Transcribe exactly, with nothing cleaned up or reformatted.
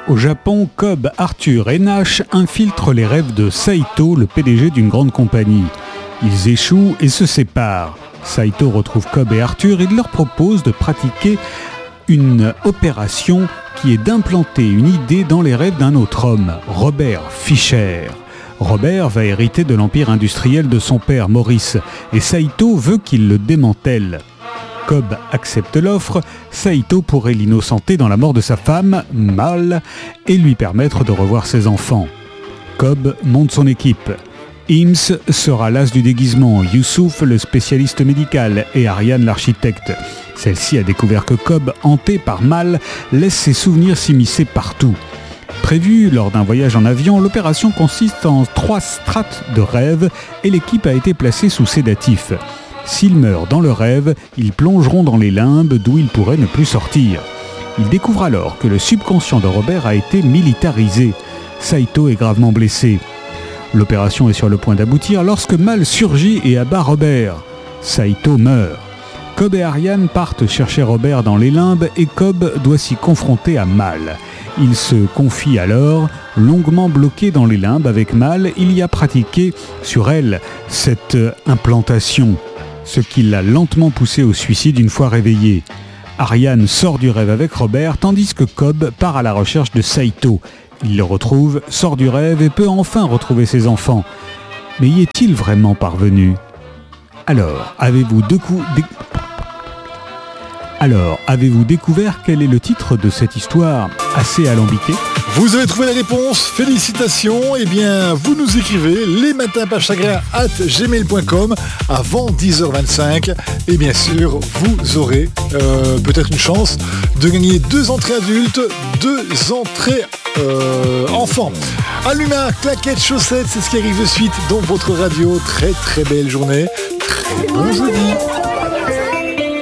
Au Japon, Cobb, Arthur et Nash infiltrent les rêves de Saito, le P D G d'une grande compagnie. Ils échouent et se séparent. Saito retrouve Cobb et Arthur et leur propose de pratiquer une opération qui est d'implanter une idée dans les rêves d'un autre homme, Robert Fischer. Robert va hériter de l'empire industriel de son père Maurice et Saito veut qu'il le démantèle. Cobb accepte l'offre, Saito pourrait l'innocenter dans la mort de sa femme, Mal, et lui permettre de revoir ses enfants. Cobb monte son équipe. Ims sera l'as du déguisement, Youssouf le spécialiste médical et Ariane l'architecte. Celle-ci a découvert que Cobb, hanté par Mal, laisse ses souvenirs s'immiscer partout. Prévue lors d'un voyage en avion, l'opération consiste en trois strates de rêve et l'équipe a été placée sous sédatif. S'ils meurent dans le rêve, ils plongeront dans les limbes d'où ils pourraient ne plus sortir. Ils découvrent alors que le subconscient de Robert a été militarisé. Saito est gravement blessé. L'opération est sur le point d'aboutir lorsque Mal surgit et abat Robert. Saito meurt. Cobb et Ariane partent chercher Robert dans les limbes et Cobb doit s'y confronter à Mal. Il se confie alors, longuement bloqué dans les limbes avec Mal, il y a pratiqué sur elle cette implantation, ce qui l'a lentement poussé au suicide une fois réveillé. Ariane sort du rêve avec Robert, tandis que Cobb part à la recherche de Saito. Il le retrouve, sort du rêve et peut enfin retrouver ses enfants. Mais y est-il vraiment parvenu ? Alors, avez-vous deux coups... Dé... Alors, avez-vous découvert quel est le titre de cette histoire assez alambiquée ? Vous avez trouvé la réponse, félicitations. Eh bien, vous nous écrivez lesmatinspachagrin arobase gmail point com avant dix heures vingt-cinq. Et bien sûr, vous aurez euh, peut-être une chance de gagner deux entrées adultes, deux entrées euh, enfants. Alluma, claquettes, chaussettes, c'est ce qui arrive de suite dans votre radio. Très très belle journée, très bon jeudi.